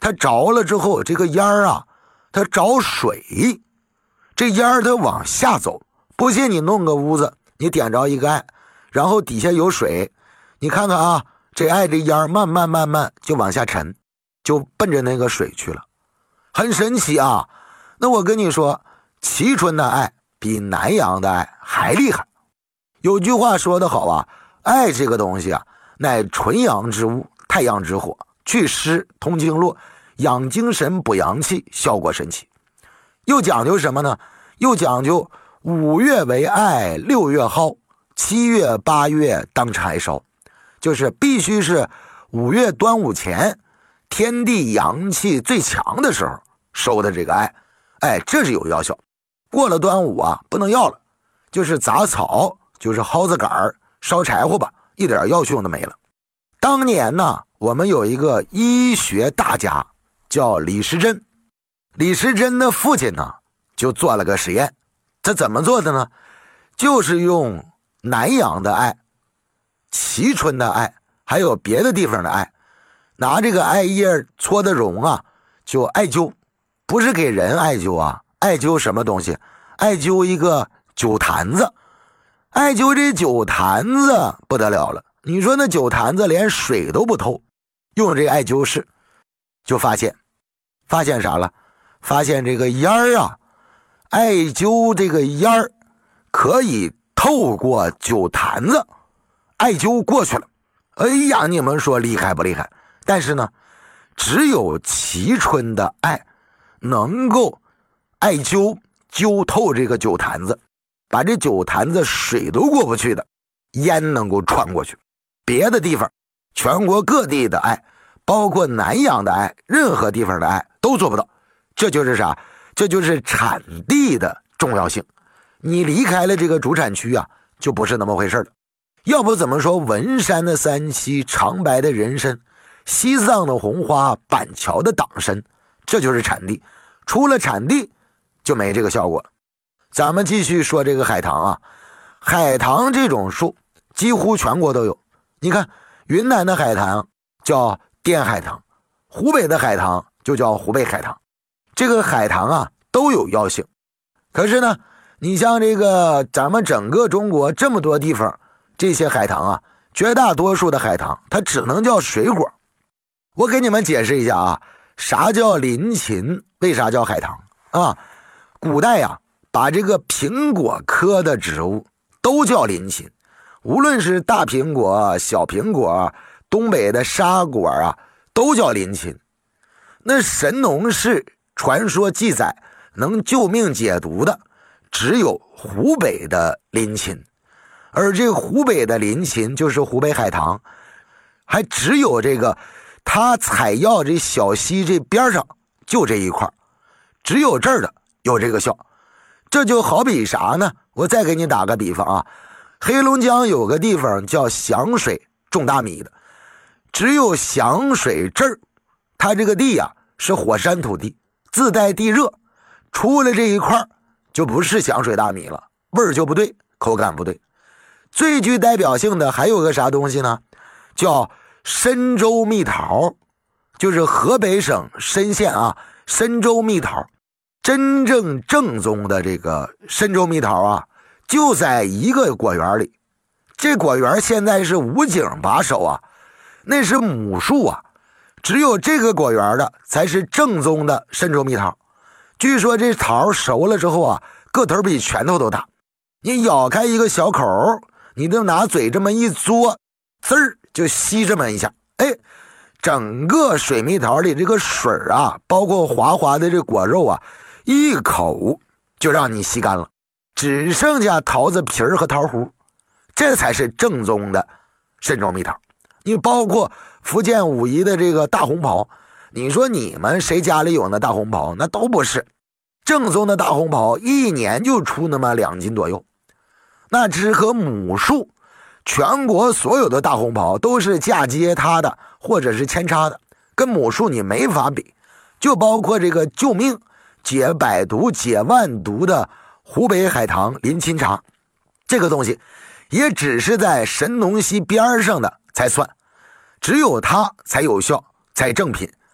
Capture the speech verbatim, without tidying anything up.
它着了之后，这个烟儿啊，它着水，这烟儿它往下走。不信你弄个屋子，你点着一个艾，然后底下有水，你看看啊，这艾这烟儿慢慢慢慢就往下沉，就奔着那个水去了，很神奇啊。那我跟你说，蕲春的艾比南阳的艾还厉害。有句话说得好啊，艾这个东西啊，乃纯阳之物，太阳之火，祛湿通经络，养精神补阳气，效果神奇。又讲究什么呢？又讲究五月为艾，六月蒿，七月八月当柴烧，就是必须是五月端午前，天地阳气最强的时候收的这个艾，哎，这是有药效。过了端午啊，不能要了，就是杂草，就是蒿子杆烧柴火吧，一点药用都没了。当年呢，我们有一个医学大家叫李时珍，李时珍的父亲呢就做了个实验。他怎么做的呢？就是用南阳的艾、蕲春的艾，还有别的地方的艾，拿这个艾叶搓的绒啊，就艾灸，不是给人艾灸啊，艾灸什么东西？艾灸一个酒坛子，艾灸这酒坛子不得了了。你说那酒坛子连水都不透，用这艾灸室，就发现，发现啥了？发现这个烟儿啊，艾灸这个烟儿可以透过酒坛子，艾灸过去了。哎呀，你们说厉害不厉害？但是呢，只有蕲春的艾能够艾灸灸透这个酒坛子，把这酒坛子水都过不去的烟能够穿过去。别的地方，全国各地的艾，包括南阳的艾，任何地方的艾都做不到。这就是啥？这就是产地的重要性。你离开了这个主产区啊，就不是那么回事了。要不怎么说文山的三七，长白的人参，西藏的红花，板桥的党参，这就是产地。除了产地就没这个效果了。咱们继续说这个海棠啊，海棠这种树几乎全国都有。你看云南的海棠叫滇海棠，湖北的海棠就叫湖北海棠。这个海棠啊都有药性。可是呢，你像这个咱们整个中国这么多地方，这些海棠啊，绝大多数的海棠它只能叫水果。我给你们解释一下啊，啥叫林芹，为啥叫海棠啊？古代呀、啊，把这个苹果科的植物都叫林芹，无论是大苹果、小苹果、东北的沙果啊，都叫林芹。那神农氏传说记载能救命解毒的只有湖北的林芹，而这个湖北的林芹就是湖北海棠，还只有这个它采药这小溪这边上就这一块，只有这儿的有这个效。这就好比啥呢？我再给你打个比方啊，黑龙江有个地方叫响水种大米的，只有响水这儿，它这个地啊是火山土地，自带地热，出了这一块就不是响水大米了，味儿就不对，口感不对。最具代表性的还有个啥东西呢？叫深州蜜桃，就是河北省深县啊，深州蜜桃。真正正宗的这个深州蜜桃啊，就在一个果园里。这果园现在是武警把守啊，那是母树啊，只有这个果园的才是正宗的深州蜜桃。据说这桃熟了之后啊，个头比拳头都大，你咬开一个小口，你就拿嘴这么一嘬，滋儿就吸这么一下，哎，整个水蜜桃里这个水啊，包括滑滑的这果肉啊，一口就让你吸干了，只剩下桃子皮儿和桃核，这才是正宗的深州蜜桃。你包括福建武夷的这个大红袍，你说你们谁家里有那大红袍？那都不是正宗的大红袍，一年就出那么两斤左右。那只和母树，全国所有的大红袍都是嫁接它的，或者是扦插的，跟母树你没法比。就包括这个救命解百毒解万毒的湖北海棠林芹茶，这个东西也只是在神农溪边上的才算，只有它才有效，才正品，